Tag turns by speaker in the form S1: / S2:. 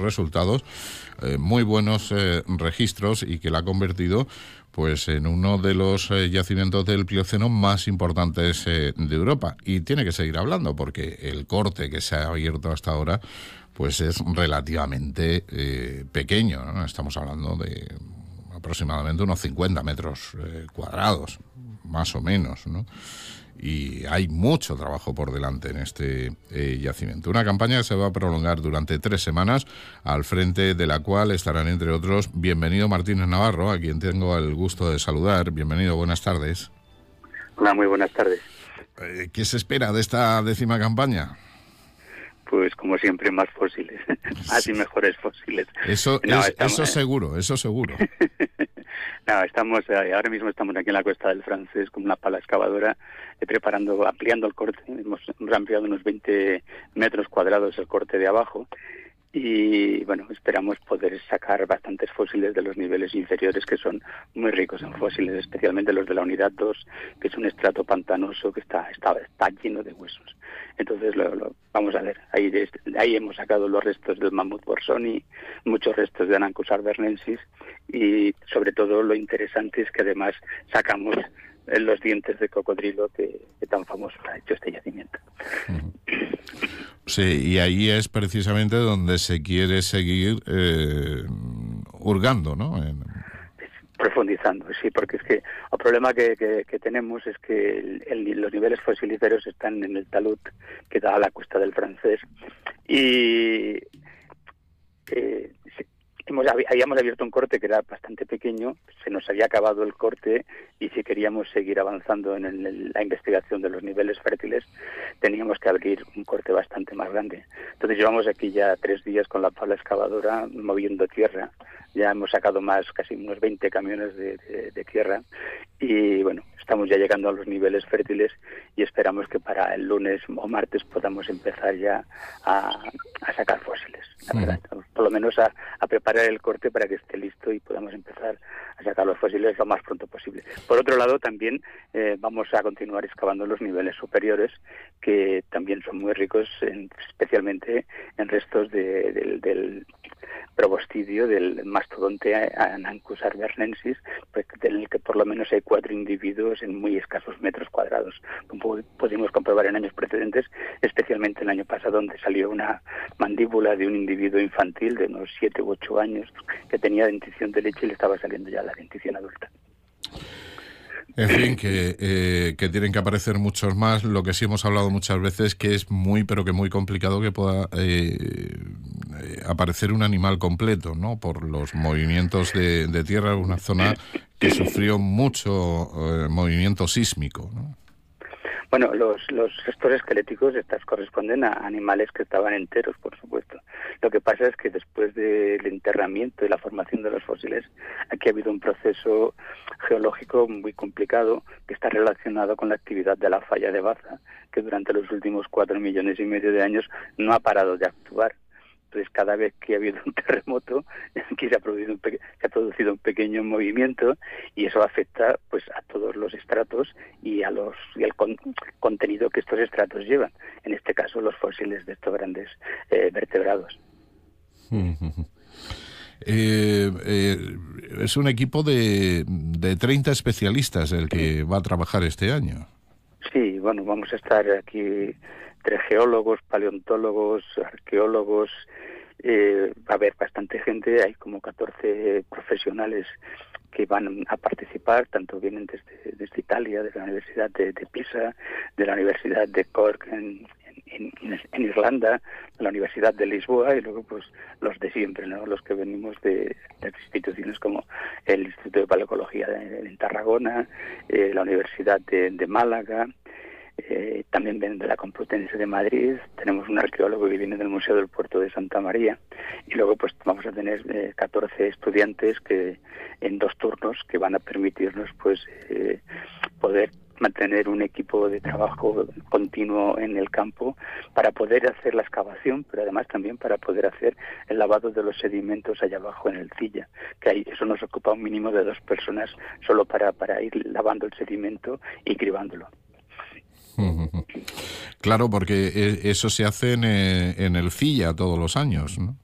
S1: resultados, muy buenos registros, y que la ha convertido pues en uno de los yacimientos del Plioceno más importantes de Europa. Y tiene que seguir hablando, porque el corte que se ha abierto hasta ahora pues es relativamente pequeño, ¿no? Estamos hablando de aproximadamente unos 50 metros cuadrados, más o menos, ¿no? Y hay mucho trabajo por delante en este yacimiento. Una campaña que se va a prolongar durante 3 semanas, al frente de la cual estarán, entre otros, Bienvenido Martínez Navarro, a quien tengo el gusto de saludar. Bienvenido, buenas tardes.
S2: Hola, muy buenas tardes.
S1: ¿Qué se espera de esta 10ª campaña?
S2: Pues como siempre, más fósiles, más y mejores fósiles.
S1: Eso seguro.
S2: No, ahora mismo estamos aquí en la Costa del Francés con una pala excavadora, ampliando el corte. Hemos ampliado unos 20 metros cuadrados el corte de abajo. Y bueno, esperamos poder sacar bastantes fósiles de los niveles inferiores, que son muy ricos en fósiles, especialmente los de la unidad 2, que es un estrato pantanoso que está lleno de huesos. Entonces vamos a ver, ahí hemos sacado los restos del mamut borsoni, muchos restos de Anancus arvernensis, y sobre todo lo interesante es que además sacamos los dientes de cocodrilo que tan famoso ha hecho este yacimiento.
S1: Sí, y ahí es precisamente donde se quiere seguir hurgando, ¿no?
S2: Profundizando, sí, porque es que el problema que tenemos es que los niveles fosilíferos están en el talud que da a la Costa del Francés, y habíamos abierto un corte que era bastante pequeño, se nos había acabado el corte, y si queríamos seguir avanzando en la investigación de los niveles fértiles teníamos que abrir un corte bastante más grande. Entonces llevamos aquí ya 3 días con la pala excavadora moviendo tierra. Ya hemos sacado casi unos 20 camiones de tierra, y bueno, estamos ya llegando a los niveles fértiles, y esperamos que para el lunes o martes podamos empezar ya a sacar fósiles, la verdad. Por lo menos a preparar el corte para que esté listo y podamos empezar a sacar los fósiles lo más pronto posible. Por otro lado, también vamos a continuar excavando los niveles superiores, que también son muy ricos, especialmente en restos del probostidio del mastodonte Anancus arvernensis, pues, del que por lo menos hay 4 individuos en muy escasos metros cuadrados, como pudimos comprobar en años precedentes, especialmente el año pasado, donde salió una mandíbula de un individuo infantil de unos 7 u 8 años que tenía dentición de leche y le estaba saliendo ya la dentición adulta.
S1: En fin, que tienen que aparecer muchos más. Lo que sí hemos hablado muchas veces, que es muy complicado que pueda aparecer un animal completo, ¿no? Por los movimientos de tierra, una zona que sufrió mucho movimiento sísmico, ¿no?
S2: Bueno, los restos esqueléticos estas corresponden a animales que estaban enteros, por supuesto. Lo que pasa es que después del enterramiento y la formación de los fósiles, aquí ha habido un proceso geológico muy complicado que está relacionado con la actividad de la falla de Baza, que durante los últimos 4,5 millones de años no ha parado de actuar. Entonces, cada vez que ha habido un terremoto, aquí se ha producido un pequeño movimiento, y eso afecta pues a todos los estratos y al contenido que estos estratos llevan. En este caso, los fósiles de estos grandes vertebrados.
S1: Es un equipo de 30 especialistas el que va a trabajar este año.
S2: Sí, bueno, vamos a estar aquí entre geólogos, paleontólogos, arqueólogos. Va a haber bastante gente, hay como 14 profesionales que van a participar, tanto vienen desde Italia, de la Universidad de Pisa, de la Universidad de Cork en Irlanda, de la Universidad de Lisboa, y luego pues los de siempre, ¿no? Los que venimos de instituciones como el Instituto de Paleoecología en Tarragona, la Universidad de Málaga. También vienen de la Complutense de Madrid, tenemos un arqueólogo que viene del Museo del Puerto de Santa María, y luego pues vamos a tener 14 estudiantes que en 2 turnos que van a permitirnos pues poder mantener un equipo de trabajo continuo en el campo para poder hacer la excavación, pero además también para poder hacer el lavado de los sedimentos allá abajo en el Cilla, que ahí eso nos ocupa un mínimo de 2 personas solo para ir lavando el sedimento y cribándolo.
S1: Claro, porque eso se hace en el Cilla todos los años, ¿no?